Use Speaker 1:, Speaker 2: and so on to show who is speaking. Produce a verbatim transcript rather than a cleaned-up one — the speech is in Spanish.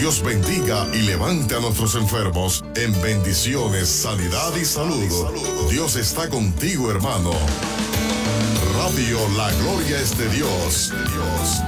Speaker 1: Dios bendiga y levante a nuestros enfermos en bendiciones, sanidad y salud. Dios está contigo, hermano. Radio La Gloria es de Dios. Dios.